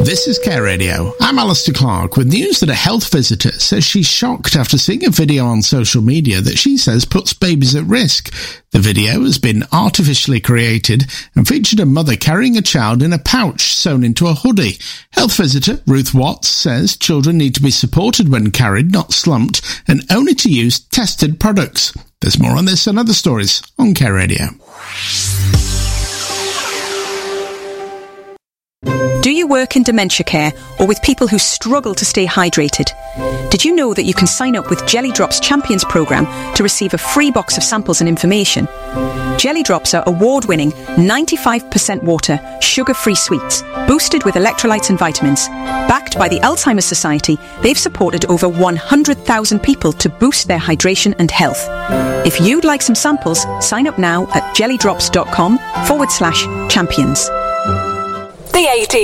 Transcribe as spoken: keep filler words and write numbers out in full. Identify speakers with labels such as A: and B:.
A: This is Care Radio. I'm Alistair Clark with news that a health visitor says she's shocked after seeing a video on social media that she says puts babies at risk. The video has been artificially created and featured a mother carrying a child in a pouch sewn into a hoodie. Health visitor Ruth Watts says children need to be supported when carried, not slumped, and only to use tested products. There's more on this and other stories on Care Radio.
B: Do you work in dementia care or with people who struggle to stay hydrated? Did you know that you can sign up with Jelly Drops Champions programme to receive a free box of samples and information? Jelly Drops are award-winning ninety-five percent water, sugar-free sweets, boosted with electrolytes and vitamins. Backed by the Alzheimer's Society, they've supported over one hundred thousand people to boost their hydration and health. If you'd like some samples, sign up now at jellydrops.com forward slash champions.
C: The eighties.